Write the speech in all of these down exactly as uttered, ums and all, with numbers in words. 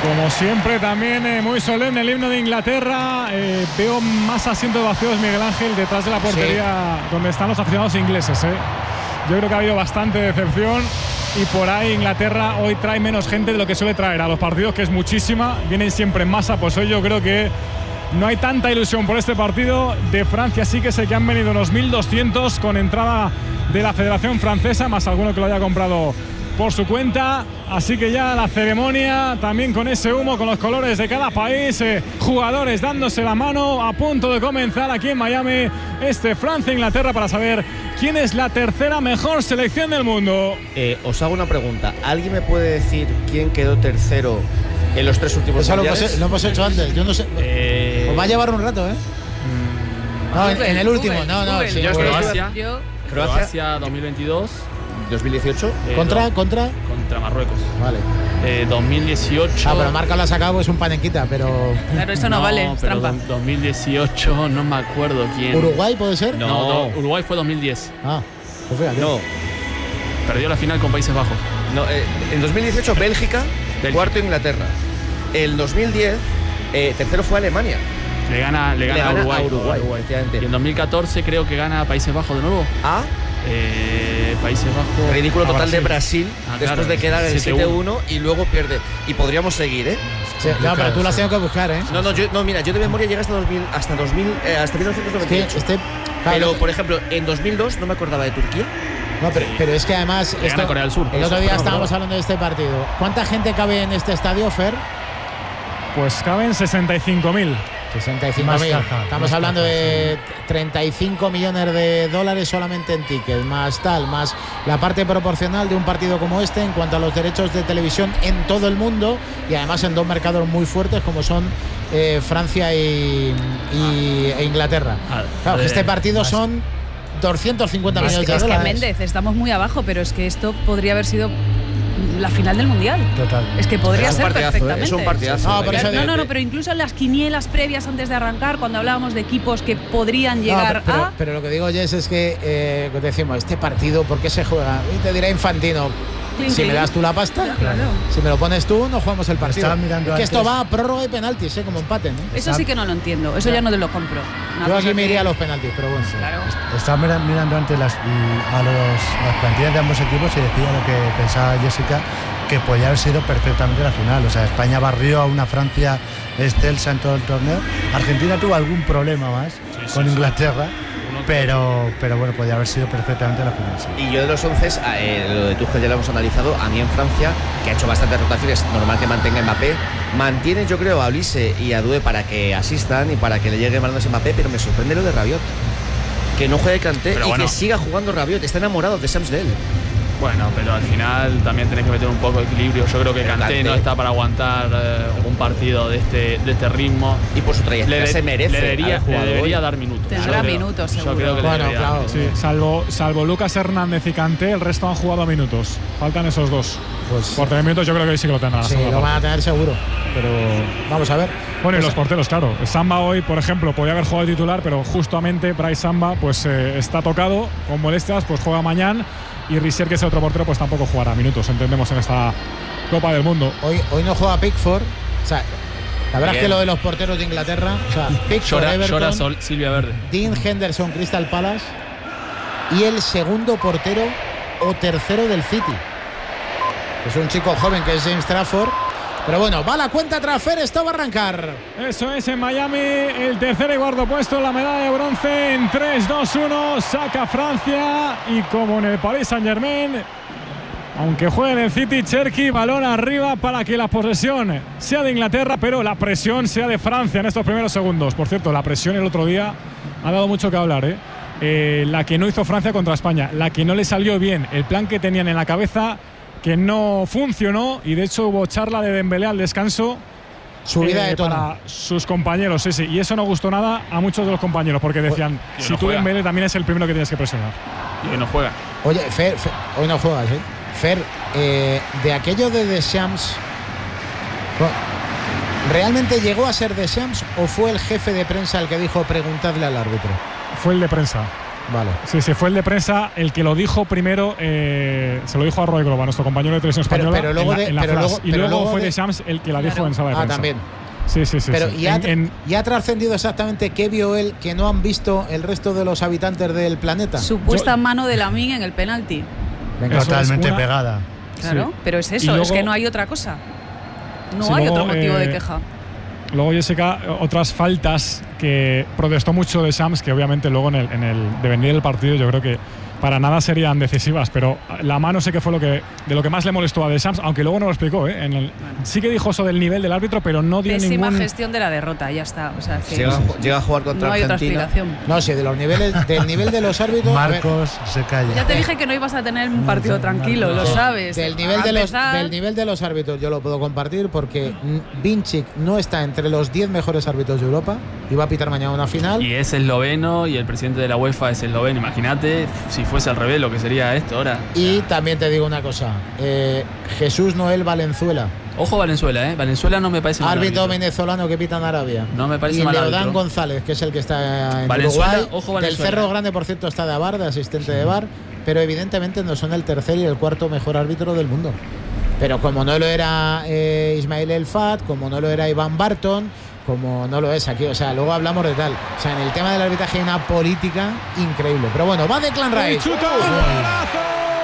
Como siempre, también eh, muy solemne el himno de Inglaterra. Eh, veo más asientos vacíos, Miguel Ángel, detrás de la portería, sí, donde están los aficionados ingleses. ¿eh? Yo creo que ha habido bastante decepción y por ahí Inglaterra hoy trae menos gente de lo que suele traer a los partidos, que es muchísima. Vienen siempre en masa, pues hoy yo creo que no hay tanta ilusión por este partido. De Francia sí que sé que han venido unos mil doscientos con entrada de la Federación Francesa, más alguno que lo haya comprado por su cuenta. Así que ya la ceremonia también con ese humo, con los colores de cada país, eh, jugadores dándose la mano, a punto de comenzar aquí en Miami este Francia-Inglaterra para saber quién es la tercera mejor selección del mundo. Eh, os hago una pregunta. ¿Alguien me puede decir quién quedó tercero en los tres últimos Eso mundiales? Lo hemos, lo hemos hecho antes. Yo no sé. Eh... Os va a llevar un rato, ¿eh? Mm, no, en, en el último. No, no. Sí, yo Croacia, yo... Croacia, Croacia dos mil veintidós. dos mil dieciocho. Eh, ¿Contra? do, ¿Contra? Contra Marruecos. Vale. Eh, dos mil dieciocho. Ah, pero Marca lo ha sacado, es un panenquita, pero. Claro, eso no, no vale, es trampa. Do, dos mil dieciocho, no me acuerdo quién. ¿Uruguay puede ser? No, no, no Uruguay fue dos mil diez. Ah, pues fíjate. No. Perdió la final con Países Bajos. No, eh, en dos mil dieciocho, Bélgica, Bélgica, cuarto Inglaterra. El dos mil diez, eh, tercero fue Alemania. Le gana, le gana, le gana a Uruguay. A Uruguay, Uruguay. Y en dos mil catorce creo que gana Países Bajos de nuevo. ¿Ah? Eh, Países Bajos. Ridículo total de Brasil, ah, después claro, de quedar en el siete uno y luego pierde. Y podríamos seguir, ¿eh? Sí, no, pero tú lo has tenido que buscar, ¿eh? No, no, yo, no, mira, yo de memoria llegué hasta dos mil, hasta dos mil, eh, hasta mil novecientos noventa y ocho. Es que este, claro, pero, por ejemplo, en dos mil dos no me acordaba de Turquía. No, pero, pero es que además Le esto, gana Corea del Sur. El otro día no, estábamos no. hablando de este partido. ¿Cuánta gente cabe en este estadio, Fer? Pues caben sesenta y cinco mil. sesenta y cinco mil. Estamos hablando caja, de treinta y cinco millones de dólares solamente en tickets, más tal, más la parte proporcional de un partido como este en cuanto a los derechos de televisión en todo el mundo y además en dos mercados muy fuertes como son eh, Francia y, y e Inglaterra. Ah, claro, eh, este partido más. son doscientos cincuenta es, millones de es dólares. que Méndez, estamos muy abajo, pero es que esto podría haber sido la final del mundial. Total. Es que podría es ser partidazo, perfectamente. ¿eh? Es un partidazo. No, pero no, eso no, de, no, no, pero incluso en las quinielas previas antes de arrancar, cuando hablábamos de equipos que podrían llegar no, pero, a. Pero lo que digo, Jess, es que eh, decimos, este partido, ¿por qué se juega? Y te dirá Infantino. Clean, si clean. me das tú la pasta, Ya, claro. si me lo pones tú, no jugamos el partido. Mirando Es que antes. esto va a prórroga y penaltis, ¿eh? Como empate, ¿no? Eso sí que no lo entiendo, eso ya no te lo compro. Una Yo cosa aquí me que- iría a los penaltis, pero bueno. Claro. Estaba mira- mirando antes las, a los, las plantillas de ambos equipos y decía lo que pensaba Jessica, que podía haber sido perfectamente la final. O sea, España barrió a una Francia excelsa en todo el torneo. Argentina tuvo algún problema más Sí, sí, con sí. Inglaterra, Uno pero, pero bueno, podía haber sido perfectamente la final. Sí. Y yo de los once, eh, lo de Tuchel ya lo hemos analizado. A mí en Francia, que ha hecho bastantes rotaciones, normal que mantenga Mbappé. Mantiene, yo creo, a Olise y a Doué para que asistan y para que le llegue manos a Mbappé, pero me sorprende lo de Rabiot. Que no juegue Kanté Pero y bueno. que siga jugando Rabiot. Está enamorado de Samsdale. Bueno, pero al final también tenés que meter un poco de equilibrio. Yo creo que Pero Kanté Kanté no está para aguantar eh, un partido de este, de este ritmo. Y por su trayectoria Le, de- se merece. le debería, al le jugador. debería dar minutos. Tendrá Yo creo- minutos, Yo seguro. creo que le Bueno, debería dar claro. minutos. Sí, salvo, salvo Lucas Hernández y Kanté, el resto han jugado minutos. Faltan esos dos. Pues Por tener minutos yo creo que hoy sí que lo tendrán. la sí, segunda lo van a parte. tener seguro. Pero vamos a ver. Bueno, y Pues- los porteros, claro. Samba hoy, por ejemplo, podía haber jugado de titular, pero justamente Bryce Samba pues eh, está tocado con molestias, pues juega mañana. Y Rissier, que es el otro portero, pues tampoco jugará minutos, entendemos, en esta Copa del Mundo. Hoy, hoy no juega Pickford. O sea, la verdad Bien. es que lo de los porteros de Inglaterra, o sea, Pickford, Llora, Everton, llora Sol- Silvia Verde. Dean Henderson, Crystal Palace y el segundo portero o tercero del City. Es un chico joven que es James Trafford. Pero bueno, va la cuenta tras Fer, esto va a arrancar. Eso es en Miami, el tercer y cuarto puesto, la medalla de bronce en tres, dos, uno, saca Francia. Y como en el Paris Saint-Germain, aunque juegue en el City, Cherki, balón arriba para que la posesión sea de Inglaterra, pero la presión sea de Francia en estos primeros segundos. Por cierto, la presión el otro día ha dado mucho que hablar, ¿eh? Eh, la que no hizo Francia contra España, la que no le salió bien, el plan que tenían en la cabeza que no funcionó, y de hecho hubo charla de Dembélé al descanso. Subida Eh, de tono. para sus compañeros, sí, sí. Y eso no gustó nada a muchos de los compañeros, porque decían, Y si no tú juega. Dembélé también es el primero que tienes que presionar. Y hoy no juega. Oye, Fer, Fer, hoy no juegas, ¿eh? Fer, eh, de aquello de Deschamps, ¿realmente llegó a ser Deschamps o fue el jefe de prensa el que dijo preguntadle al árbitro? Fue el de prensa. Vale. Sí, sí, fue el de prensa el que lo dijo primero, eh, se lo dijo a Roy Globa, nuestro compañero de televisión española. Pero, pero luego en la, de, en la pero flash. luego, y pero luego, luego fue de, de Shams el que la dijo claro. en sala de Ah, prensa. también. Sí, sí, sí. Pero sí. ¿y, ha, En, en, ¿y ha trascendido exactamente qué vio él que no han visto el resto de los habitantes del planeta? Supuesta Yo- mano de Lamine en el penalti. Venga, Eso es Totalmente una- pegada. Claro, Sí. pero es Y eso, luego- es que no hay otra cosa. No Sí, hay luego, otro motivo eh, de queja. Luego, Jessica, otras faltas que protestó mucho de Shams, que obviamente luego en el, en el devenir del partido yo creo que para nada serían decisivas, pero la mano sé que fue lo que de lo que más le molestó a Deschamps, aunque luego no lo explicó, ¿eh? En el, sí que dijo eso del nivel del árbitro, pero no dio Pésima ningún… gestión de la derrota, ya está. O sea, que Llega, a ju- llega a jugar contra no hay otra Argentina. explicación. No, sí, de los niveles, del nivel de los árbitros. a ver, Marcos se calla. Ya te dije que no ibas a tener un partido no, tranquilo, no, lo no. sabes. Del nivel A de, los, pesar- del nivel de los árbitros yo lo puedo compartir porque mm, Vincic no está entre los diez mejores árbitros de Europa y va a pitar mañana una final. Y es esloveno y el presidente de la UEFA es esloveno. Imagínate si fuese al revés lo que sería esto ahora. Y también te digo una cosa, eh, Jesús Noel Valenzuela, Ojo Valenzuela, ¿eh? Valenzuela no me parece mal árbitro árbitro. venezolano que pita en Arabia. No me parece y mal Leodán árbitro. González, que es el que está en Valenzuela, Uruguay. ojo Del Valenzuela. Cerro Grande, por cierto, está de A B A R, de asistente de V A R, pero evidentemente no son el tercer y el cuarto mejor árbitro del mundo. Pero como no lo era eh, Ismail El Fat, como no lo era Iván Barton, como no lo es aquí, o sea, luego hablamos de tal. O sea, en el tema del arbitraje hay una política increíble. Pero bueno, va Declan ¡Y Rice. chuta! ¡Golazo!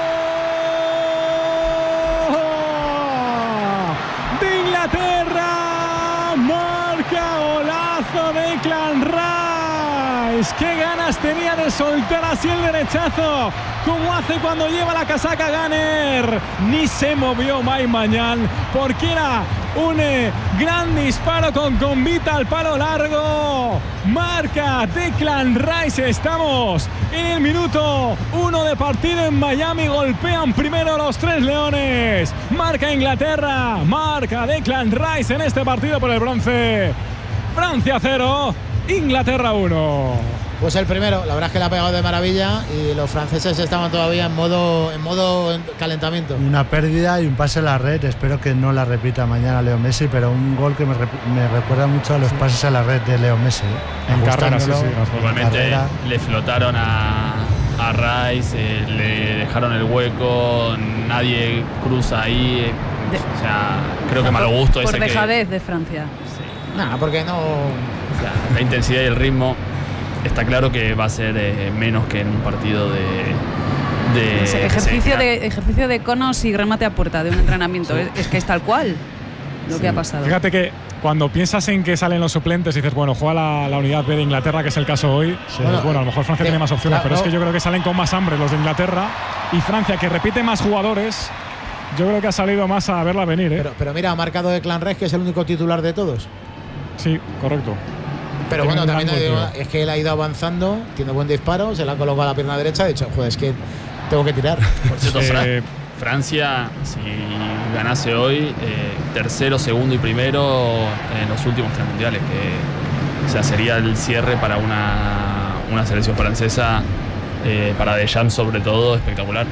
¡De Inglaterra! ¡Marca golazo de Declan Rice! ¡Qué ganas tenía de soltar así el derechazo! Como hace cuando lleva la casaca Gunner. Ni se movió Mike Mañán porque era un eh, gran disparo con convita al palo largo. Marca Declan Rice. Estamos en el minuto uno de partido en Miami. Golpean primero los tres leones. Marca Inglaterra. Marca Declan Rice en este partido por el bronce. Francia cero, Inglaterra uno. Pues el primero, la verdad es que le ha pegado de maravilla y los franceses estaban todavía en modo en modo calentamiento. Una pérdida y un pase a la red. Espero que no la repita mañana Leo Messi, pero un gol que me, rep- me recuerda mucho a los pases a la red de Leo Messi. ¿eh? En carrera, sí, Ajustándolo, sí. en Igualmente carrera. le flotaron a, a Rice, eh, le dejaron el hueco, nadie cruza ahí. eh, De- o sea, creo que malo gusto Por ese que, dejadez de Francia. Nada, porque no. o sea, la intensidad y el ritmo. Está claro que va a ser eh, menos que en un partido de, de Ese ejercicio, semifinal. de, ejercicio de conos y remate a puerta de un entrenamiento. Es, es que es tal cual lo que ha pasado. Fíjate que cuando piensas en que salen los suplentes y dices, bueno, juega la, la unidad B de Inglaterra, que es el caso hoy, Bueno, bueno, bueno, a lo mejor Francia eh, tiene más opciones, claro, pero es que no. yo creo que salen con más hambre los de Inglaterra y Francia, que repite más jugadores, yo creo que ha salido más a verla venir, ¿eh? Pero, pero mira, ha marcado Declan Rice, que es el único titular de todos. Sí, correcto. Pero Tiene bueno, un también gran te digo, golpeo. es que él ha ido avanzando, tiene buen disparo, se le ha colocado a la pierna derecha, ha dicho, joder, es que tengo que tirar. Por cierto, Eh, Fra- Francia, si ganase hoy, eh, tercero, segundo y primero en los últimos tres mundiales, que o sea, sería el cierre para una, una selección francesa, eh, para Deschamps sobre todo, espectacular.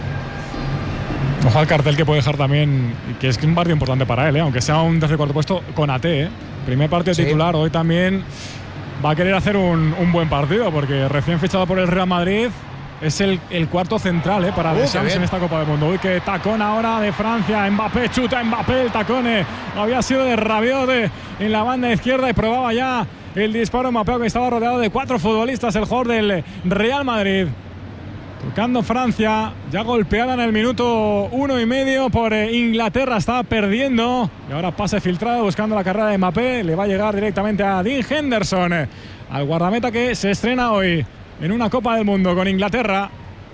Ojo al cartel que puede dejar también, que es un partido importante para él, ¿eh? Aunque sea un tercer cuarto puesto con A T, ¿eh? Primer partido Sí. titular, hoy también va a querer hacer un, un buen partido, porque recién fichado por el Real Madrid es el, el cuarto central, ¿eh? Para Uh, Deschamps qué bien. en esta Copa del Mundo. Uy, que tacón ahora de Francia, Mbappé, chuta Mbappé, el tacón eh, había sido de Rabiot eh, en la banda izquierda y probaba ya el disparo Mbappé, que estaba rodeado de cuatro futbolistas, el jugador del Real Madrid. Tocando Francia, ya golpeada en el minuto uno y medio por eh, Inglaterra, estaba perdiendo. Y ahora pase filtrado buscando la carrera de Mbappé. Le va a llegar directamente a Dean Henderson, eh, al guardameta que se estrena hoy en una Copa del Mundo con Inglaterra.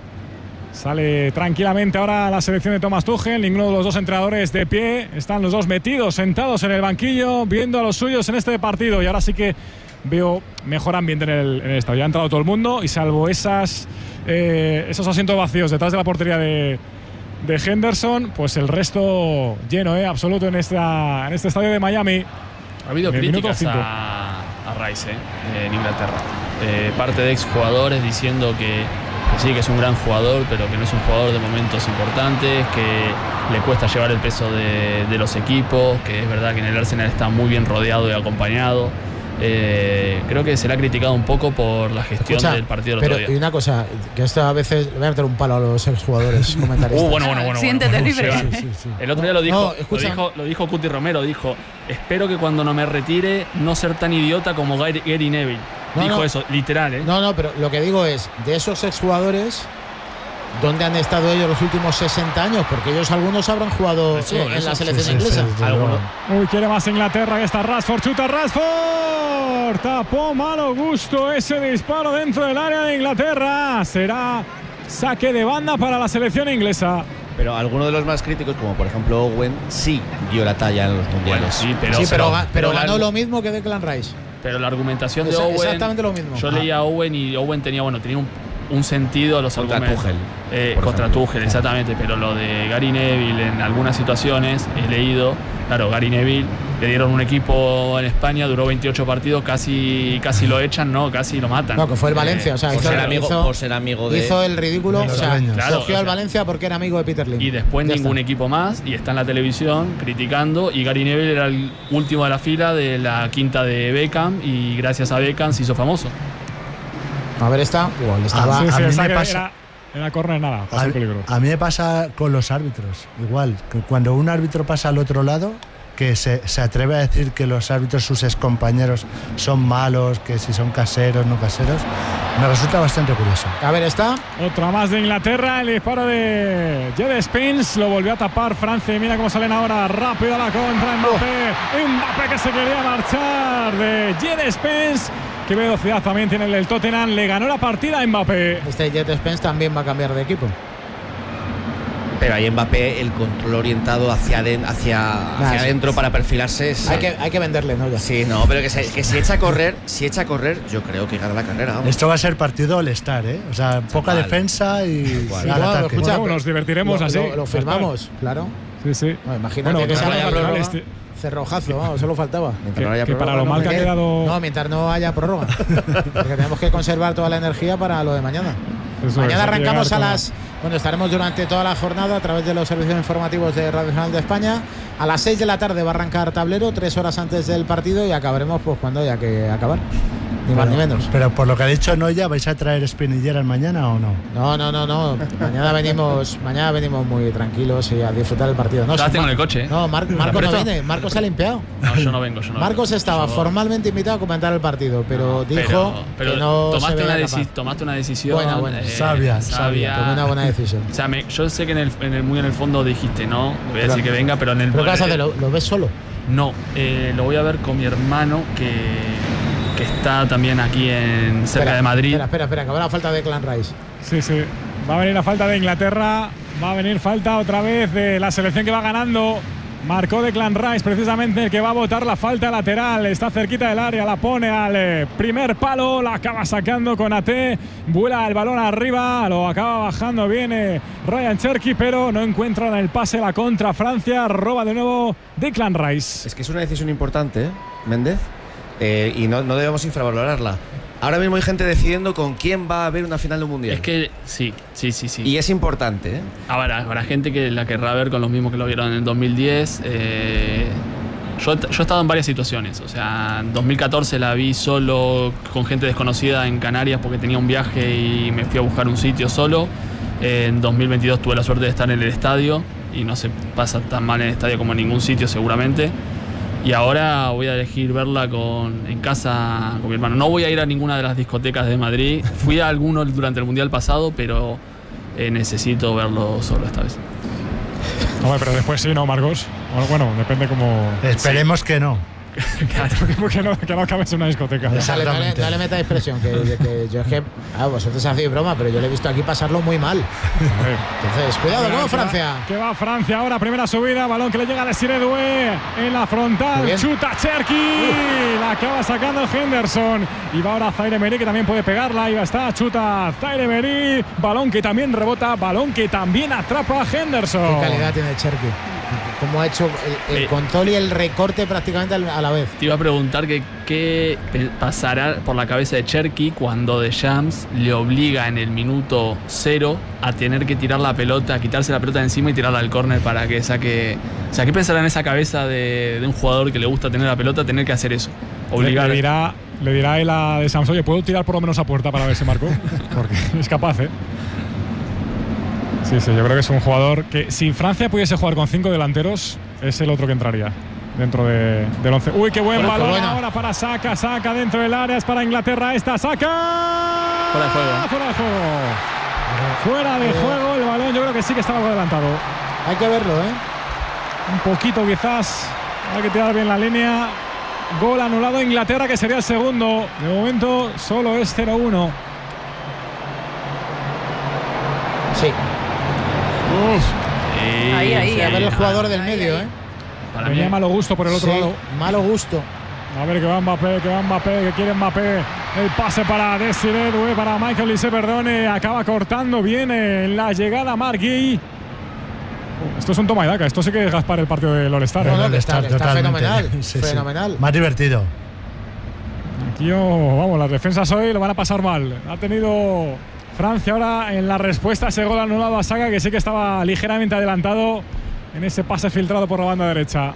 Sale tranquilamente ahora la selección de Thomas Tuchel. Ninguno de los dos entrenadores de pie. Están los dos metidos, sentados en el banquillo, viendo a los suyos en este partido. Y ahora sí que veo mejor ambiente en el, en el estadio. Ya ha entrado todo el mundo y salvo esas... Eh, esos asientos vacíos detrás de la portería de, de Henderson, pues el resto lleno, eh, absoluto en, esta, en este estadio de Miami. Ha habido En el minuto críticas cinco. a, a Rice eh, en Inglaterra. Eh, parte de exjugadores diciendo que, que sí, que es un gran jugador, pero que no es un jugador de momentos importantes, que le cuesta llevar el peso de, de los equipos, que es verdad que en el Arsenal está muy bien rodeado y acompañado. Eh, creo que se le ha criticado un poco por la gestión Escucha, del partido del pero, otro y día. una cosa, que esto a veces le voy a meter un palo a los exjugadores comentaristas. Uh, bueno, bueno, bueno. Siéntete bueno, libre. Seba. Sí, sí, sí. El otro día lo dijo, No, lo escucha. dijo, lo dijo Cuti Romero, dijo, espero que cuando no me retire no ser tan idiota como Gary, Gary Neville. No, dijo no. eso, literal, ¿eh? No, no, pero lo que digo es, de esos exjugadores, ¿dónde han estado ellos los últimos sesenta años? Porque ellos algunos habrán jugado Eso, eh, en eso, la sí, selección Sí, sí, inglesa. sí, desde Alguno. luego. Uy, quiere más Inglaterra. Ahí está Rashford, chuta Rashford. Tapó malo gusto ese disparo dentro del área de Inglaterra. Será saque de banda para la selección inglesa. Pero algunos de los más críticos, como por ejemplo Owen, sí dio la talla en los Bueno, mundiales. sí, pero, sí, pero, ga- pero la- ganó lo mismo que Declan Rice. pero la argumentación de Esa- Owen. exactamente lo mismo. Yo Ah. leía a Owen y Owen tenía, bueno, tenía un, un sentido a los Contra argumentos. Tuchel, Eh, por contra ejemplo. Tuchel, exactamente. Pero lo de Gary Neville en algunas situaciones he leído. Claro, Gary Neville le dieron un equipo en España, duró veintiocho partidos, casi, casi lo echan, ¿no? Casi lo matan. No, que fue el Valencia, o sea, por, hizo, ser amigo, hizo- por ser amigo de. hizo el ridículo, de o los sea, dueños. Claro, cogió o al sea, Valencia porque era amigo de Peter Lim. Y después Ya ningún está. equipo más, y está en la televisión criticando. Y Gary Neville era el último de la fila de la quinta de Beckham, y gracias a Beckham se hizo famoso. A ver, está. Igual estaba. Ah, Sí, a sí, mí el me saque pasa- era, era córner, nada. Pasa el peligro. A, a mí me pasa con los árbitros, igual, que cuando un árbitro pasa al otro lado, que se, se atreve a decir que los árbitros, sus excompañeros, son malos, que si son caseros, no caseros, me resulta bastante curioso. A ver, está. Otra más de Inglaterra, el disparo de Jed Spence, lo volvió a tapar Francia y mira cómo salen ahora rápido a la contra Mbappé, Mbappé que se quería marchar de Jed Spence, qué velocidad también tiene el del Tottenham, le ganó la partida a Mbappé. Este Jet Spence también va a cambiar de equipo. Pero ahí Mbappé, el control orientado hacia, aden- hacia, hacia sí. adentro para perfilarse. es- Hay que, hay que venderle, ¿no? Ya. Sí, no, pero que, se- que si echa a correr, si echa a correr, yo creo que gana la carrera. Vamos. Esto va a ser partido all-star, ¿eh? O sea, poca Vale. defensa y Igual. gran Igual, ataque. escucha, Bueno, nos divertiremos lo, así. Lo, lo firmamos, claro. Sí, sí. No, imagínate Bueno, que que sea vaya la prórroga, prórroga. este- Cerrojazo, vamos, solo faltaba. Mientras Que, no haya que para prórroga, lo mal que ha ¿Qué? quedado. No, mientras no haya prórroga. Porque tenemos que conservar toda la energía para lo de mañana. Eso Mañana es, hay que arrancamos a llegar las. Bueno, estaremos durante toda la jornada a través de los servicios informativos de Radio Nacional de España. A las seis de la tarde va a arrancar tablero, tres horas antes del partido, y acabaremos pues cuando haya que acabar. Ni más ni menos. Pero por lo que ha dicho Noya, ¿vais a traer espinilleras mañana o no? No, no, no, no. Mañana venimos, mañana venimos muy tranquilos y a disfrutar del partido. No, Ya si tengo Mar- en el coche, ¿eh? No, Mar- Marcos no presto? viene. Marcos se ha limpiado. No, yo no vengo, yo no Marcos vengo. estaba Yo- formalmente invitado a comentar el partido, pero dijo Pero, pero que no se tomaste, una veía deci- capaz. tomaste una decisión. Buena, buena. Sabia, sabia. Tomó una buena decisión. O sea, me- yo sé que en el, en el- muy en el fondo dijiste, no, le voy a decir que venga, pero en el. ¿Pero qué vas a hacer? ¿Lo, lo ves solo? No, eh, lo voy a ver con mi hermano que, que está también aquí en cerca Espera, de Madrid. Espera, espera, espera, que habrá falta de Clan Rice. Sí, sí. Va a venir la falta de Inglaterra. Va a venir falta otra vez de la selección que va ganando. Marcó Declan Rice, precisamente el que va a botar la falta lateral. Está cerquita del área, la pone al eh, primer palo, la acaba sacando con A T. Vuela el balón arriba, lo acaba bajando bien eh, Ryan Cherky, pero no encuentran el pase, la contra Francia. Roba de nuevo Declan Rice. Es que es una decisión importante, ¿eh, Méndez? Eh, y no, no debemos infravalorarla. Ahora mismo hay gente decidiendo con quién va a haber una final de un mundial. Es que sí, sí, sí, sí. Y es importante, ¿eh? Habrá, habrá gente que la querrá ver con los mismos que lo vieron en el dos mil diez. Eh, yo, yo he estado en varias situaciones. O sea, en dos mil catorce la vi solo con gente desconocida en Canarias porque tenía un viaje y me fui a buscar un sitio solo. Eh, en dos mil veintidós tuve la suerte de estar en el estadio y no se pasa tan mal en el estadio como en ningún sitio seguramente. Y ahora voy a elegir verla con, en casa con mi hermano. No voy a ir a ninguna de las discotecas de Madrid. Fui a alguno durante el Mundial pasado, pero eh, necesito verlo solo esta vez. Hombre, pero después sí, ¿no, Marcos? Bueno, bueno, depende como. Esperemos que no. que, no, que no acabes en una discoteca. Dale, no, le, Exactamente. no le metáis presión, que, que yo es que. Ah, vosotros hacéis broma, pero yo le he visto aquí pasarlo muy mal. A ver. Entonces, cuidado, Mira, ¿cómo que va- Francia? Que va Francia ahora, primera subida, balón que le llega a Desiré Doué en la Muy frontal, bien. chuta Cherky, la acaba sacando Henderson y va ahora Zaire Emery que también puede pegarla, ahí va está, chuta Zaire Emery, balón que también rebota, balón que también atrapa a Henderson. ¿Qué calidad tiene Cherky? Cómo ha hecho el, el Eh. control y el recorte prácticamente al- a la vez. Te iba a preguntar que qué pe- pasará por la cabeza de Cherky cuando Deschamps le obliga en el minuto cero a tener que tirar la pelota, a quitarse la pelota de encima y tirarla al córner para que saque. O sea, ¿qué pensará en esa cabeza de, de un jugador que le gusta tener la pelota, tener que hacer eso? Obligar. Le, le dirá, le dirá él a de Samson, oye, ¿puedo tirar por lo menos a puerta para ver si marco? Porque es capaz, ¿eh? Sí, sí, yo creo que es un jugador que si Francia pudiese jugar con cinco delanteros, es el otro que entraría dentro de, del once. Uy, qué buen Bueno, balón bueno. ahora para Saka, Saka dentro del área, es para Inglaterra esta, Saka. Fuera de juego. Fuera de juego. Fuera de juego el balón, yo creo que sí que estaba algo adelantado. Hay que verlo, ¿eh? Un poquito quizás, hay que tirar bien la línea. Gol anulado a Inglaterra, que sería el segundo. De momento solo es cero uno. Sí. Sí, Ahí, ahí, sí. A ver el jugador del Ahí, medio, ahí. ¿eh? Para mí, Tenía malo gusto por el otro Sí, lado. malo gusto. A ver que va Mbappé, que va Mbappé, que quiere Mbappé. El pase para Desiré Doué, para Michael Olise, perdone. Acaba cortando bien en la llegada Margui. Esto es un toma y daca. Esto sí que es Gaspar el partido del All-Star. No, ¿eh? no, que está, está Totalmente. fenomenal. Sí, sí. Fenomenal. Más divertido. Tío, vamos, las defensas hoy lo van a pasar mal. Ha tenido Francia ahora en la respuesta a ese gol anulado a Saka, que sí que estaba ligeramente adelantado en ese pase filtrado por la banda derecha.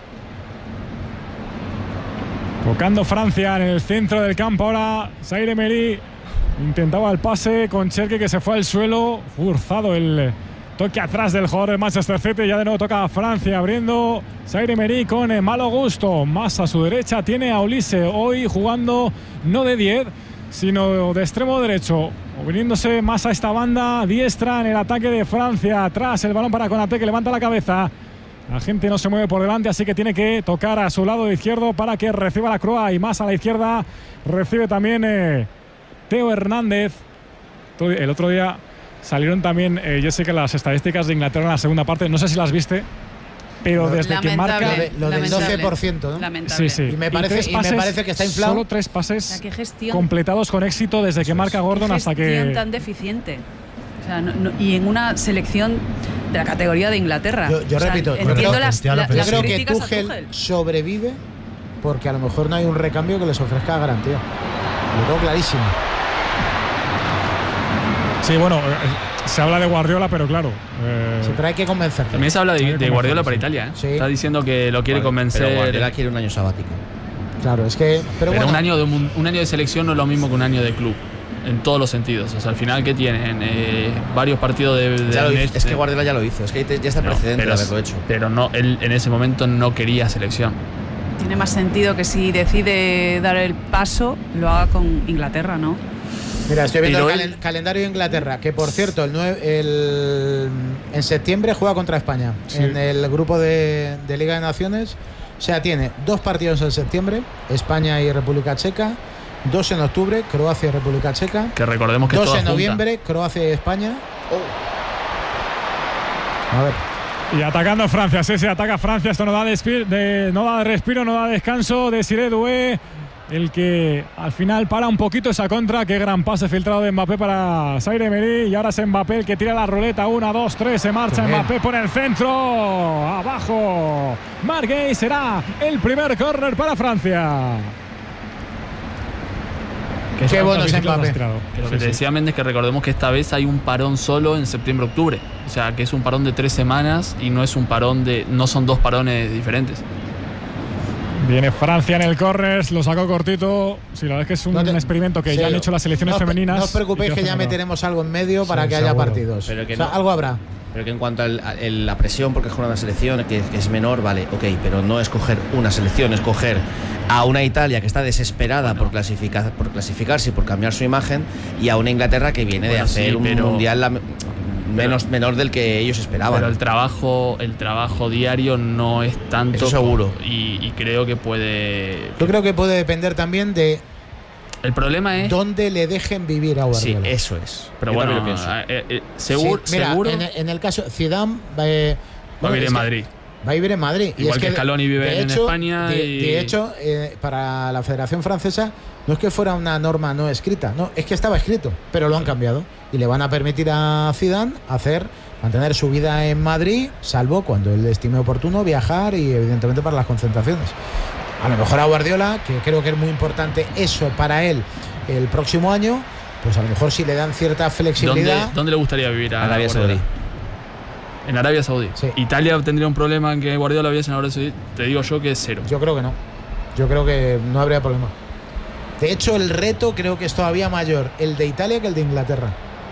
Tocando Francia en el centro del campo ahora. Zaire Emery intentaba el pase con Cherki, que se fue al suelo. Forzado el toque atrás del jugador de Manchester City. Ya de nuevo toca a Francia abriendo. Zaire Emery con eh, malo gusto. Más a su derecha tiene a Olise. Hoy jugando no de diez, sino de extremo derecho. Viniéndose más a esta banda diestra en el ataque de Francia. Atrás el balón para Konaté, que levanta la cabeza. La gente no se mueve por delante, así que tiene que tocar a su lado izquierdo para que reciba la Croa, y más a la izquierda recibe también eh, Teo Hernández. El otro día salieron también, eh, yo sé que las estadísticas de Inglaterra en la segunda parte, no sé si las viste, pero desde que marca… Lo, de, lo del Lamentable. doce por ciento, ¿no? Lamentable. Sí, sí. Y me parece, tres y me pases, parece que está inflado. Solo tres pases O sea, qué gestión. completados con éxito desde que marca Gordon Qué hasta gestión que… tan deficiente. O sea, no- no- y en una selección de la categoría de Inglaterra. Yo, yo O sea, repito, yo entiendo creo, las, yo la- yo las creo que críticas a Tuchel Tuchel. sobrevive porque a lo mejor no hay un recambio que les ofrezca garantía. Lo tengo clarísimo. Sí, bueno, eh, se habla de Guardiola, pero claro… eh, Sí, pero hay que convencerte. también se habla Hay de, que de Guardiola para convencerse. Italia. ¿eh? Sí. Está diciendo que lo quiere Pero convencer. Guardiola quiere un año sabático. Claro, es que. Pero, Pero bueno, un, año de, un, un año de selección no es lo mismo que un año de club. En todos los sentidos. O sea, al final, ¿qué tienen? Eh, varios partidos de. de Ya lo hizo, Nest- es que Guardiola ya lo hizo, es que ya está el No, precedente pero, de haberlo hecho. pero no, él en ese momento no quería selección. Tiene más sentido que si decide dar el paso, lo haga con Inglaterra, ¿no? mira, estoy viendo pero el él- calen- calendario de Inglaterra, que por cierto, el, nueve el en septiembre juega contra España Sí. en el grupo de, de Liga de Naciones. O sea, tiene dos partidos en septiembre, España y República Checa, dos en octubre, Croacia y República Checa, Que recordemos que es dos toda en junta. noviembre, Croacia y España. A ver, Y atacando Francia, sí, sí, ataca Francia. Esto no da, despi- de, no da respiro, no da descanso. Desiré Doué, el que al final para un poquito esa contra. Qué gran pase filtrado de Mbappé para Zaire Emery. Y ahora es Mbappé el que tira la ruleta. Una, dos, tres, se marcha Qué bien. Mbappé por el centro. Abajo. Marguerite, será el primer córner para Francia. qué bueno es Bicicleta has Mbappé. tirado. Que lo Sí, que te sí. decía Méndez, que recordemos que esta vez hay un parón solo en septiembre-octubre. O sea, que es un parón de tres semanas y no es un parón de. No son dos parones diferentes. Viene Francia en el córner, lo sacó cortito. Sí, la verdad es que es un No te- experimento que sí, ya han hecho las selecciones no os pre- femeninas. No os preocupéis y que ya funcionado. meteremos algo en medio para Sí, que haya seguro. partidos. Pero que O sea, no. algo habrá. Pero que en cuanto a la presión, porque es una selección que, que es menor, vale, ok, pero no escoger una selección, escoger a una Italia que está desesperada Bueno. por, clasificar, por clasificarse y por cambiar su imagen, y a una Inglaterra que viene de Bueno, hacer sí, un pero- mundial la- menos menor del que ellos esperaban. Pero el trabajo, el trabajo diario no es tanto. Eso seguro. Y, y creo que puede. Yo creo que puede depender también de El problema es. dónde le dejen vivir a Sí, Guardiola. eso es. Pero Yo bueno, también lo pienso. eh, eh, seguro. Sí, mira, seguro en, en el caso Zidane va, eh, va a bueno, vivir es en que Madrid. Va a vivir en Madrid. Igual es que Scaloni vive de en hecho, España De, y- de hecho, eh, para la Federación Francesa no es que fuera una norma no escrita, no, es que estaba escrito, pero lo han cambiado y le van a permitir a Zidane hacer mantener su vida en Madrid, salvo cuando él estime oportuno viajar y evidentemente para las concentraciones. A lo mejor a Guardiola, que creo que es muy importante eso para él el próximo año, pues a lo mejor si le dan cierta ¿Dónde, flexibilidad. ¿Dónde le gustaría vivir a Arabia Guardiola? Saudí. En Arabia Saudí. Sí. Italia tendría un problema en que Guardiola viviese en Arabia Saudí. Te digo yo que es cero. Yo creo que no. Yo creo que no habría problema. De hecho, el reto creo que es todavía mayor el de Italia que el de Inglaterra.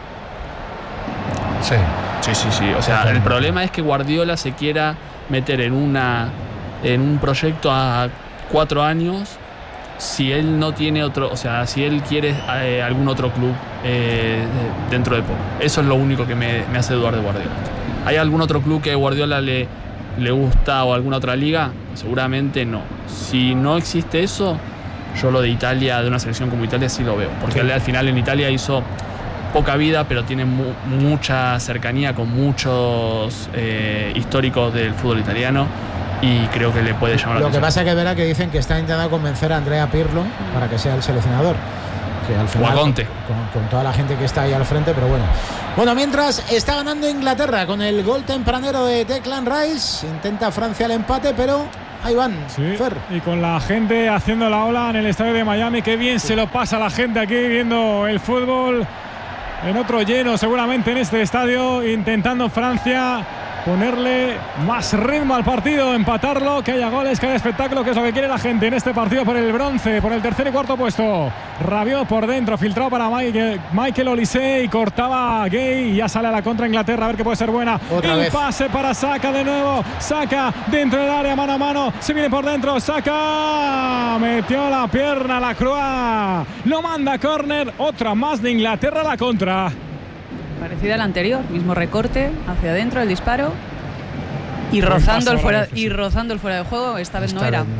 Sí. Sí, sí, sí. O sea, el problema es que Guardiola se quiera meter en una en un proyecto a cuatro años si él no tiene otro, o sea, si él quiere eh, algún otro club eh, dentro de poco. Eso es lo único que me, me hace dudar de Guardiola. ¿Hay algún otro club que Guardiola le, le gusta o alguna otra liga? Seguramente no. Si no existe eso, yo lo de Italia, de una selección como Italia, sí lo veo. Porque él al final en Italia hizo poca vida, pero tiene mu mucha cercanía con muchos eh, históricos del fútbol italiano y creo que le puede llamar la Lo atención. que pasa es que verá que dicen que está intentando convencer a Andrea Pirlo para que sea el seleccionador. Que al final, o a Conte. Con, con toda la gente que está ahí al frente, pero bueno. Bueno, mientras está ganando Inglaterra con el gol tempranero de Declan Rice, intenta Francia el empate, pero ahí van, sí, Fer. Y con la gente haciendo la ola en el estadio de Miami, qué bien sí. se lo pasa la gente aquí viendo el fútbol. En otro lleno seguramente en este estadio, intentando Francia ponerle más ritmo al partido, empatarlo, que haya goles, que haya espectáculo, que es lo que quiere la gente en este partido por el bronce, por el tercer y cuarto puesto. Rabiot por dentro, filtrado para Michael, Michael Olise y cortaba Gay y ya sale a la contra Inglaterra, a ver que puede ser buena. Otra el vez. pase para Saka de nuevo, Saka dentro del área, mano a mano, se viene por dentro, Saka metió la pierna, la Croix, lo manda a córner, otra más de Inglaterra a la contra. Parecida al anterior, mismo recorte hacia adentro, el disparo y rozando el fuera y rozando el fuera de juego. Esta vez no era.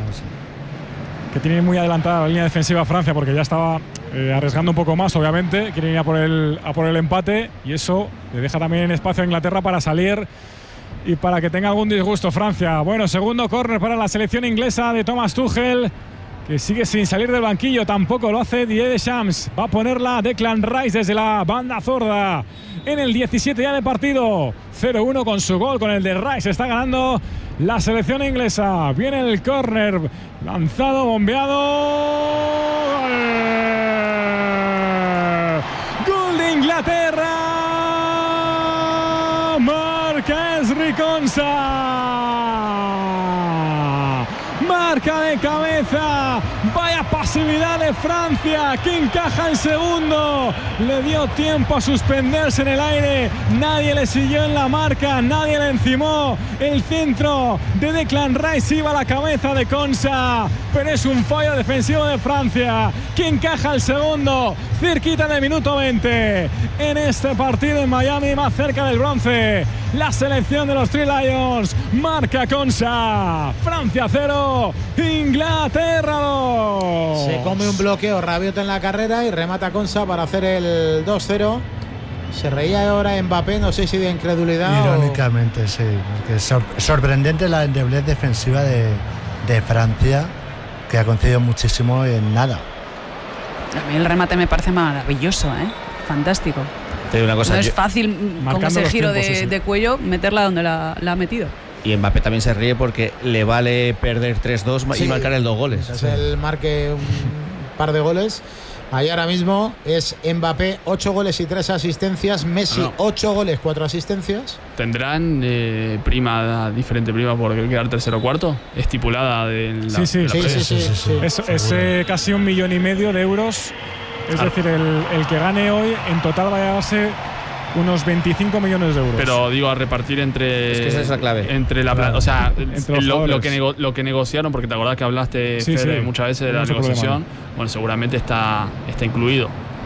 Que tiene muy adelantada la línea defensiva Francia porque ya estaba eh, arriesgando un poco más, obviamente. Quieren ir a por el a por el empate y eso le deja también espacio a Inglaterra para salir y para que tenga algún disgusto Francia. Bueno, segundo córner para la selección inglesa de Thomas Tuchel, que sigue sin salir del banquillo, tampoco lo hace Didier Deschamps. Va a ponerla Declan Rice desde la banda zurda en el diecisiete ya de partido. cero uno con su gol, con el de Rice está ganando la selección inglesa. Viene el córner, lanzado, bombeado. ¡Gol! ¡Gol de Inglaterra! Marca Ezri Konsa. Marca de cabeza. Vaya pasividad de Francia, que encaja el segundo. Le dio tiempo a suspenderse en el aire. Nadie le siguió en la marca, nadie le encimó. El centro de Declan Rice iba a la cabeza de Konsa, pero es un fallo defensivo de Francia, que encaja el segundo cerquita del minuto veinte. En este partido en Miami, más cerca del bronce, la selección de los Three Lions marca Konsa. Francia cero, Inglaterra dos. Se come un bloqueo Rabiot en la carrera y remata Konsa para hacer el dos cero. Se reía ahora Mbappé, no sé si de incredulidad. Irónicamente, o... sí. Porque es sor sorprendente la endeblez defensiva de, de Francia, que ha concedido muchísimo en nada. A mí el remate me parece maravilloso, ¿eh? Fantástico. Te digo una cosa, no es yo... fácil con ese giro tiempos, de, sí, sí. de cuello meterla donde la, la ha metido. Y Mbappé también se ríe porque le vale perder tres dos sí, y marcar el dos goles. Es el marque un par de goles. Ahí ahora mismo es Mbappé, ocho goles y tres asistencias. Messi, no. ocho goles, cuatro asistencias. ¿Tendrán eh, prima, diferente prima por quedar tercero o cuarto? ¿Estipulada de la, sí, sí, de la sí, sí, sí, sí, sí, sí. Es, es eh, casi un millón y medio de euros. Es ah. decir, el, el que gane hoy en total va a llevarse unos veinticinco millones de euros. Pero digo, a repartir entre. Es que esa es la clave. Entre la claro. O sea, entre lo, lo, que nego, lo que negociaron, porque te acordás que hablaste sí, Fede, sí. muchas veces de la negociación. Bueno, seguramente está, está incluido.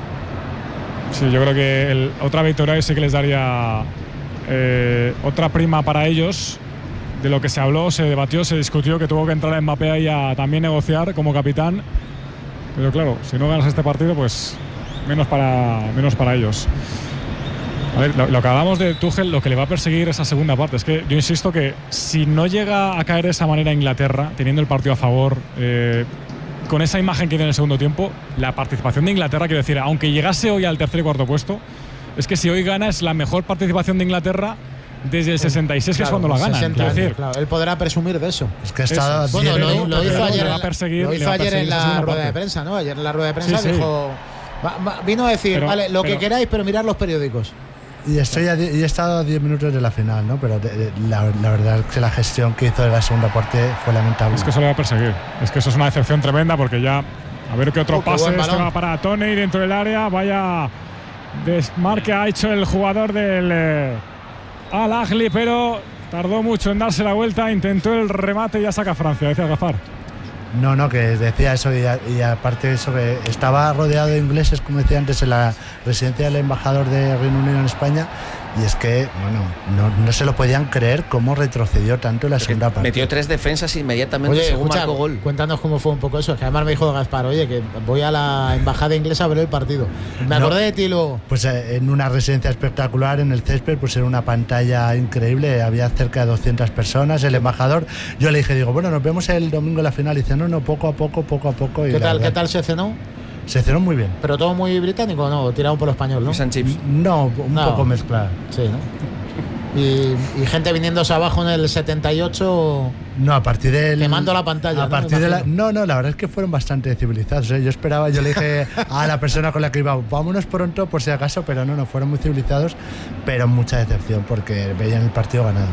Sí, yo creo que el, otra victoria sí que les daría eh, otra prima para ellos. De lo que se habló, se debatió, se discutió que tuvo que entrar Mbappé ahí a también negociar como capitán. Pero claro, si no ganas este partido, pues menos para, menos para ellos. A ver, lo, lo que hablamos de Tuchel, lo que le va a perseguir esa segunda parte es que yo insisto que si no llega a caer de esa manera Inglaterra, teniendo el partido a favor, eh, con esa imagen que tiene en el segundo tiempo, la participación de Inglaterra, quiero decir, aunque llegase hoy al tercer y cuarto puesto, es que si hoy gana es la mejor participación de Inglaterra desde el sesenta y seis, claro, que es cuando la gana. sesenta, decir, claro, él podrá presumir de eso. Es que está eso. Bueno, lo, lo hizo ayer, va a perseguir, lo hizo ayer en la rueda de prensa, ¿no? Ayer en la rueda de prensa sí, dijo, sí. Va, va, vino a decir, pero, vale, lo pero, que queráis, pero mirad los periódicos. Y estoy a, y he estado a diez minutos de la final, ¿no? Pero de, de, la, la verdad es que la gestión que hizo de la segunda parte fue lamentable. Es que eso le va a perseguir. Es que eso es una decepción tremenda porque ya A ver qué otro Oh, qué pase. buen Este balón. va para Tony dentro del área. Vaya desmarque ha hecho el jugador del eh, Al Ahly, pero tardó mucho en darse la vuelta. Intentó el remate y ya saca Francia. Decía Gafar. No, no, que decía eso y, a, y aparte de eso que estaba rodeado de ingleses, como decía antes, en la residencia del embajador de Reino Unido en España, y es que, bueno, no, no se lo podían creer cómo retrocedió tanto en la segunda parte. Metió tres defensas inmediatamente Oye, según escucha, marcó gol. cuéntanos cómo fue un poco eso. Que además me dijo Gaspar, oye, que voy a la embajada inglesa a ver el partido. Me No. acordé de ti luego. Pues eh, en una residencia espectacular en el césped, pues era una pantalla increíble, había cerca de doscientas personas, el embajador, yo le dije, digo, bueno, nos vemos el domingo en la final, y dice, no, no, poco a poco, poco a poco. Y ¿Qué la tal, verdad, ¿Qué tal se cenó? Se cenó muy bien. Pero todo muy británico, ¿no? Tirado por lo español, ¿no? Fish and chips. No, un No. poco mezclado. Sí, ¿no? Y, y gente viniéndose abajo en el setenta y ocho. No, a partir del. Quemando la pantalla, A ¿no? partir de la, Imagino. no, no, la verdad es que fueron bastante civilizados. ¿eh? Yo esperaba, yo le dije a la persona con la que iba, vámonos pronto por si acaso, pero no, no, fueron muy civilizados, pero mucha decepción porque veían el partido ganado.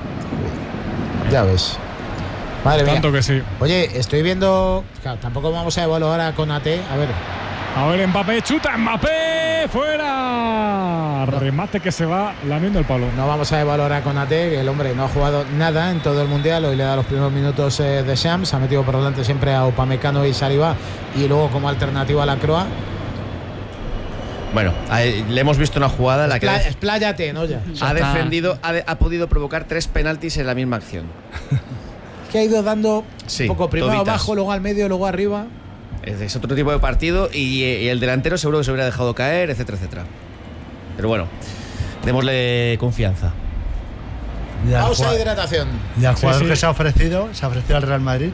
Ya ves. Madre mía. Tanto que sí. Oye, estoy viendo. Claro, tampoco vamos a evaluar a Konaté. A ver. A ver, Mbappé, chuta, Mbappé, fuera. Remate que se va lamiendo el palo. No vamos a evaluar a Konaté, que el hombre no ha jugado nada en todo el mundial. Hoy le da los primeros minutos eh, de Shams. Ha metido por delante siempre a Upamecano y Saliba. Y luego como alternativa a la Croa. Bueno, ahí le hemos visto una jugada en la que Espla- ha expláyate, ¿no? Ya. ha defendido, ha, de- ha podido provocar tres penaltis en la misma acción. Que ha ido dando Sí, un poco primero toditas. abajo, luego al medio, luego arriba. Es, es otro tipo de partido y, y el delantero seguro que se hubiera dejado caer, etcétera, etcétera. Pero bueno, démosle confianza. Y al Pausa jua- de hidratación. y al Sí, jugador sí. que se ha ofrecido, se ha ofrecido al Real Madrid,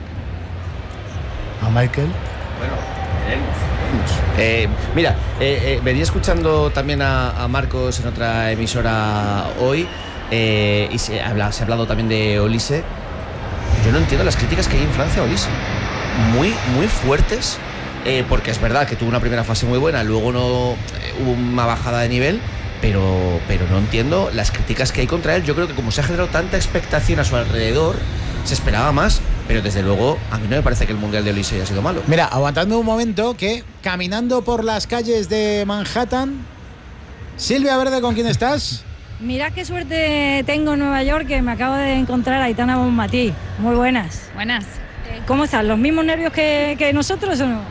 a Michael. Bueno, veremos, veremos. Eh, mira, eh, eh, venía escuchando también a, a Marcos en otra emisora hoy eh, y se, habla, se ha hablado también de Olise. Yo no entiendo las críticas que hay en Francia a Olise. Muy, muy fuertes, eh, porque es verdad que tuvo una primera fase muy buena, luego no eh, hubo una bajada de nivel, pero, pero no entiendo las críticas que hay contra él. Yo creo que como se ha generado tanta expectación a su alrededor, se esperaba más, pero desde luego a mí no me parece que el Mundial de Olise haya sido malo. Mira, aguantadme un momento que caminando por las calles de Manhattan. Silvia Verde, ¿con quién estás? Mira qué suerte tengo en Nueva York, que me acabo de encontrar a Aitana Bonmatí. Muy buenas. Buenas. Eh, ¿Cómo están? ¿Los mismos nervios que, que nosotros o no?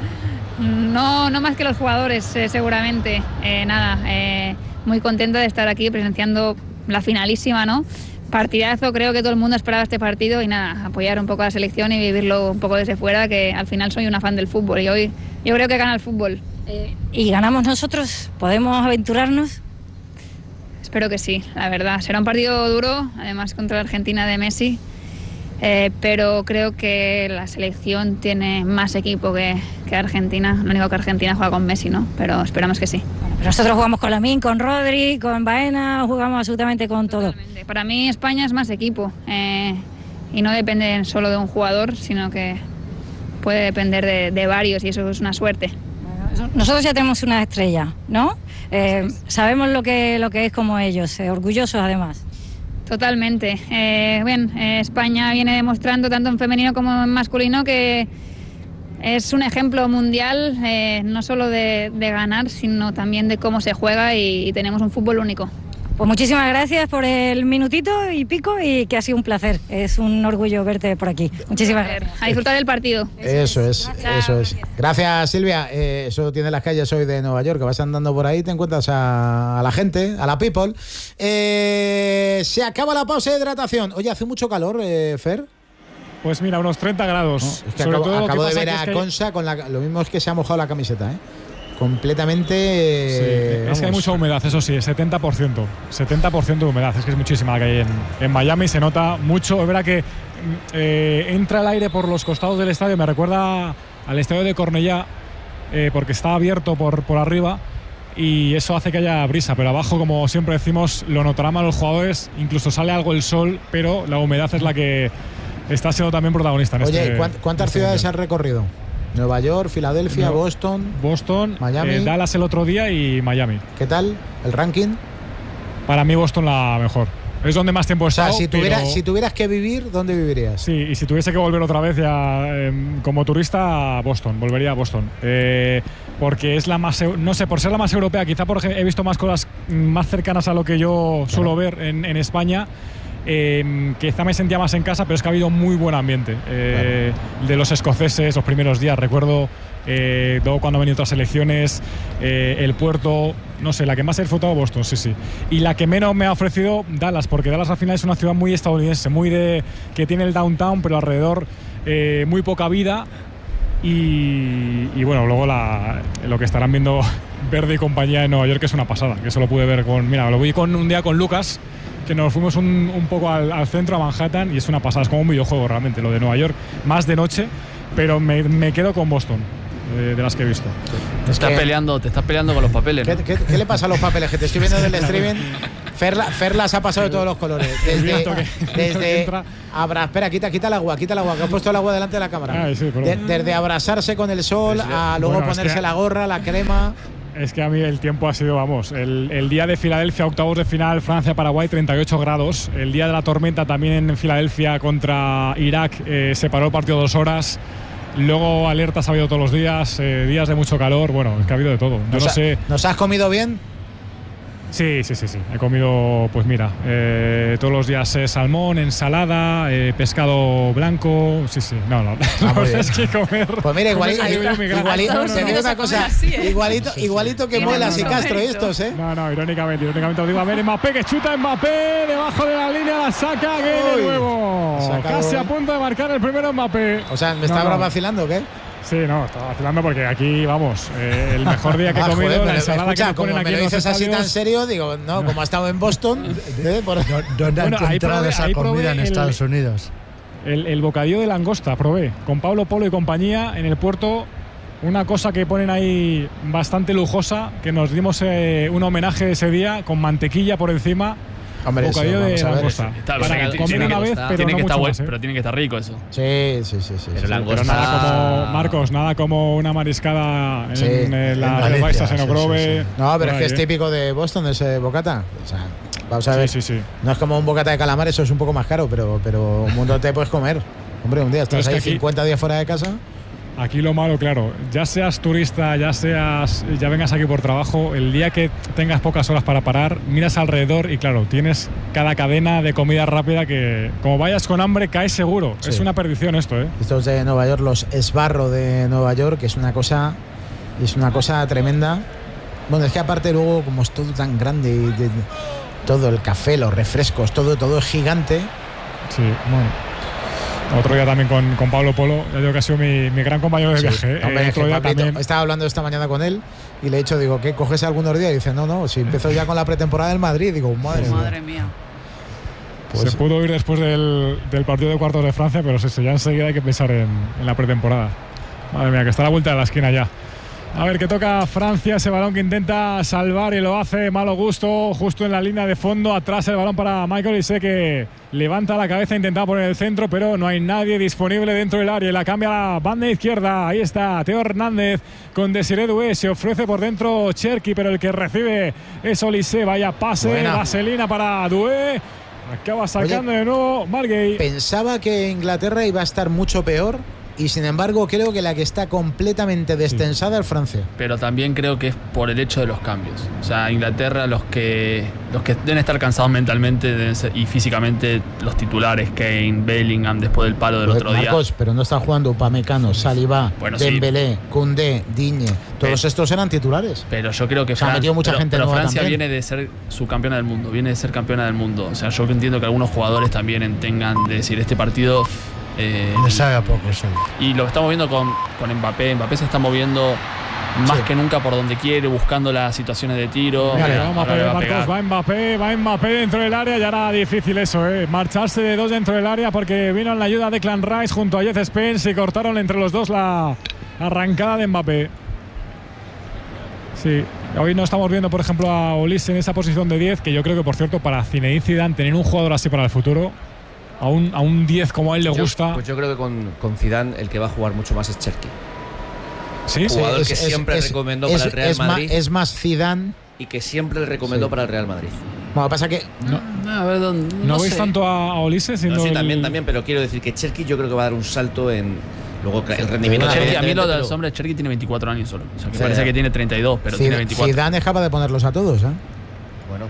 No, no más que los jugadores, eh, seguramente. Eh, nada, eh, muy contenta de estar aquí presenciando la finalísima, ¿no? Partidazo, creo que todo el mundo esperaba este partido y nada, apoyar un poco a la selección y vivirlo un poco desde fuera, que al final soy una fan del fútbol y hoy yo creo que gana el fútbol. Eh, ¿Y ganamos nosotros? ¿Podemos aventurarnos? Espero que sí, la verdad. Será un partido duro, además contra la Argentina de Messi, eh, pero creo que la selección tiene más equipo que, que Argentina. Lo único que Argentina juega con Messi, ¿no? Pero esperamos que sí. Bueno, pero nosotros jugamos con Lamine, con Rodri, con Baena, jugamos absolutamente con todo. Totalmente. Para mí España es más equipo eh, y no depende solo de un jugador, sino que puede depender de, de varios y eso es una suerte. Bueno, nosotros ya tenemos una estrella, ¿no? Eh, sabemos lo que, lo que es como ellos, eh, orgullosos además. Totalmente. Eh, bien, eh, España viene demostrando tanto en femenino como en masculino que es un ejemplo mundial, eh, no solo de, de ganar, sino también de cómo se juega y, y tenemos un fútbol único. Pues muchísimas gracias por el minutito y pico y que ha sido un placer. Es un orgullo verte por aquí. Muchísimas gracias. A disfrutar del partido. Eso es, eso es. Gracias, Silvia. Eh, eso tiene las calles hoy de Nueva York, que vas andando por ahí, te encuentras a, a la gente, a la people. Eh, se acaba la pausa de hidratación. Oye, hace mucho calor, eh, Fer. Pues mira, unos treinta grados. No, es que Sobre acabo, todo lo que acabo de pasa ver que es a que hay- Consa con la, lo mismo es que se ha mojado la camiseta, ¿eh? Completamente. Sí, eh, es que hay vamos. mucha humedad, eso sí, setenta por ciento. setenta por ciento de humedad, es que es muchísima la que hay en, en Miami, se nota mucho. Es verdad que eh, entra el aire por los costados del estadio, me recuerda al estadio de Cornellá, eh, porque está abierto por, por arriba y eso hace que haya brisa, pero abajo, como siempre decimos, lo notarán más los jugadores, incluso sale algo el sol, pero la humedad es la que está siendo también protagonista en Oye, este. ¿cuánt- ¿cuántas en este ciudades mundial. has recorrido? Nueva York, Filadelfia, No. Boston. Boston, Miami. eh, Dallas el otro día y Miami. ¿Qué tal el ranking? Para mí Boston la mejor. Es donde más tiempo he estado. O sea, si, tuviera, pero... si tuvieras que vivir, ¿dónde vivirías? Sí, y si tuviese que volver otra vez ya eh, como turista a Boston, volvería a Boston. Eh, porque es la más, no sé, por ser la más europea, quizá porque he visto más cosas más cercanas a lo que yo suelo ver en, en España. Eh, quizá me sentía más en casa, pero es que ha habido muy buen ambiente. Eh, claro. De los escoceses, los primeros días, recuerdo. Eh, luego cuando han venido otras selecciones, eh, el puerto, no sé, la que más he disfrutado Boston, sí, sí. Y la que menos me ha ofrecido Dallas, porque Dallas al final es una ciudad muy estadounidense, muy de que tiene el downtown, pero alrededor eh, muy poca vida. Y, y bueno, luego la, lo que estarán viendo Verde y compañía en Nueva York es una pasada, que eso lo pude ver con, mira, lo vi con un día con Lucas, que nos fuimos un, un poco al, al centro, a Manhattan, y es una pasada, es como un videojuego realmente, lo de Nueva York, más de noche, pero me, me quedo con Boston. De, de las que he visto. Te estás peleando, te estás peleando con los papeles, ¿no? ¿Qué, qué, ¿Qué le pasa a los papeles? Que te estoy viendo del streaming. Ferla, Ferlas ha pasado de todos los colores. Desde, desde abra, espera, quita, quita el agua, quita el agua, que has puesto el agua delante de la cámara. Ay, sí, de, desde abrazarse con el sol a luego bueno, ponerse es que, la gorra, la crema. Es que a mí el tiempo ha sido, vamos, el, el día de Filadelfia, octavos de final, Francia-Paraguay, treinta y ocho grados. El día de la tormenta también en Filadelfia contra Irak, eh, se paró el partido dos horas. Luego alertas ha habido todos los días, eh, días de mucho calor, bueno, es que ha habido de todo. Yo ¿Nos, no sé. Ha, ¿Nos has comido bien? Sí, sí, sí, sí. He comido, pues mira, eh, todos los días eh, salmón, ensalada, eh, pescado blanco. Sí, sí. No, no. Ah, no es que comer. Pues mira, igualito, igualito, te digo una cosa, así, ¿eh? igualito, igualito que Muelas y Castro estos, ¿eh? No, no, irónicamente, irónicamente lo digo. A ver, Mbappé que chuta, Mbappé debajo de la línea, la saca, que de nuevo. Casi a punto de marcar el primero Mbappé. O sea, ¿me está no, no. vacilando o qué? Sí, no, estaba vacilando porque aquí, vamos, eh, el mejor día que he comido, ah, joder, la ensalada escucha, que nos ponen como aquí me lo dices así estadios. tan serio, digo, no, como ha estado en Boston. ¿eh? Por... ¿Dónde bueno, ha encontrado probé, esa comida en el, Estados Unidos? El, el bocadillo de langosta, probé, con Pablo Polo y compañía en el puerto. Una cosa que ponen ahí bastante lujosa, que nos dimos eh, un homenaje ese día, con mantequilla por encima. Hombre, bocadillo eso, de langosta. Está, para que, comer una vez, pero tiene no que mucho estar más, ¿eh? Pero tiene que estar rico eso. Sí, sí, sí, sí. Pero, sí, langosta... pero nada como Marcos, nada como una mariscada en, sí, en, en la Baixas en Ogrove. Sí, sí, sí. No, pero es que es típico de Boston ese bocata. O sea, vamos a ver. Sí, sí, sí. No es como un bocata de calamar, eso es un poco más caro, pero, pero un mundo te puedes comer. Hombre, un día estás ahí aquí, cincuenta días fuera de casa. Aquí lo malo, claro, ya seas turista, ya seas, ya vengas aquí por trabajo, el día que tengas pocas horas para parar, miras alrededor y claro, tienes cada cadena de comida rápida que, como vayas con hambre, caes seguro. Sí. Es una perdición esto, ¿eh? Estos de Nueva York, los Sbarro de Nueva York, que es una cosa, es una cosa tremenda. Bueno, es que aparte luego, como es todo tan grande, y de, todo el café, los refrescos, todo, todo es gigante. Sí, bueno. Otro día también con, con Pablo Polo, ya digo que ha sido mi, mi gran compañero de sí, viaje. Hombre, eh, otro día también... Estaba hablando esta mañana con él y le he dicho, digo, ¿qué coges algunos días? Y dice, no, no, si empezó ya con la pretemporada del Madrid. Digo, madre, pues madre mía. Pues, se pudo ir después del, del partido de cuartos de Francia, pero sí, sí, ya enseguida hay que pensar en, en la pretemporada. Madre mía, que está a la vuelta de la esquina ya. A ver, que toca Francia, ese balón que intenta salvar y lo hace malo gusto, justo en la línea de fondo, atrás el balón para Michael Olise, que levanta la cabeza, intenta poner el centro, pero no hay nadie disponible dentro del área, y la cambia a la banda izquierda, ahí está Teo Hernández con Desiré Doué, se ofrece por dentro Cherki, pero el que recibe es Olise, vaya pase, buena. Vaselina para Doué, acaba sacando Oye, de nuevo Margay. Pensaba que Inglaterra iba a estar mucho peor, y sin embargo creo que la que está completamente destensada sí. es Francia. Pero también creo que es por el hecho de los cambios. O sea, Inglaterra, los que los que deben estar cansados mentalmente deben ser, y físicamente, los titulares, Kane, Bellingham, después del palo del Marcos, otro día. Marcos, pero no están jugando Upamecano, Saliba, bueno, Dembélé, sí. Koundé, Digne. Todos pero, estos eran titulares. Pero yo creo que Fran- ha metido mucha pero, gente pero Francia también. viene de ser subcampeona del mundo, viene de ser campeona del mundo. O sea, yo entiendo que algunos jugadores también tengan de decir, este partido... Eh, Le sabe a poco, sí. Y lo estamos viendo con, con Mbappé. Mbappé se está moviendo más sí. que nunca por donde quiere, buscando las situaciones de tiro. Mira, Mira, vamos a ver, Marcos, va Mbappé, va Mbappé dentro del área. Ya era difícil eso, ¿eh? Marcharse de dos dentro del área porque vino en la ayuda de Declan Rice junto a Jeff Spence y cortaron entre los dos la arrancada de Mbappé. Sí, hoy no estamos viendo, por ejemplo, a Olise en esa posición de diez, que yo creo que, por cierto, para Zinedine Zidane tener un jugador así para el futuro, a un, a un diez como a él le yo, gusta. Pues yo creo que con, con Zidane el que va a jugar mucho más es Cherki. Sí, jugador sí, que es, siempre es, recomendó es, para el Real es Madrid. Más, es más Zidane. Y que siempre le recomendó sí. para el Real Madrid. Bueno, pasa que no, no, a ver, no, no, no veis sé. tanto a, a Olise siendo No, sí, el- también, también, pero quiero decir que Cherki yo creo que va a dar un salto en. Luego el rendimiento Cherki, Cherki, a mí lo de pero- los hombres, Cherki tiene veinticuatro años solo. O sea, que Sí. parece que tiene treinta y dos, pero tiene veinticuatro. Zidane es capaz de ponerlos a todos, ¿eh? Bueno,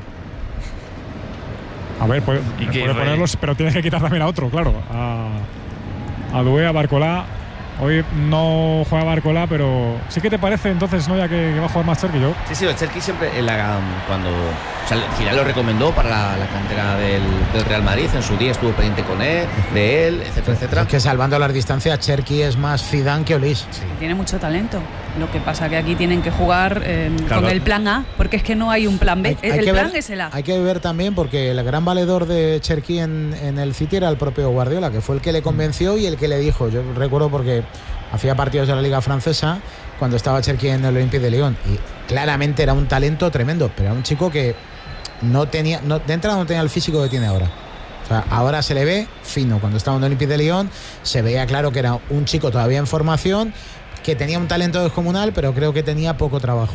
A ver, puede, ¿Y qué, puede Rey? ponerlos, pero tienes que quitar también a otro, claro. A, a Doué, a Barcolá. Hoy no juega Barcolá, pero sí que te parece entonces, ¿no? Ya que, que va a jugar más Cherki yo. sí, sí, el Cherki siempre en la, cuando. O sea, el Zidane lo recomendó para la, la cantera del, del Real Madrid. En su día estuvo pendiente con él, de él, etcétera, etcétera. Es que salvando las distancias, Cherki es más Zidane que Olise. Tiene mucho talento. Lo que pasa que aquí tienen que jugar eh, Claro. con el plan A, porque es que no hay un plan B. Hay- hay el que plan ver- es el A. Hay que ver también, porque el gran valedor de Cherki en, en el City era el propio Guardiola, que fue el que le convenció y el que le dijo. Yo recuerdo porque hacía partidos de la Liga Francesa cuando estaba Cherki en el Olympique de Lyon y claramente era un talento tremendo, pero era un chico que no tenía, no, de entrada no tenía el físico que tiene ahora. O sea, ahora se le ve fino. Cuando estaba en el Olympique de Lyon se veía claro que era un chico todavía en formación, que tenía un talento descomunal, pero creo que tenía poco trabajo.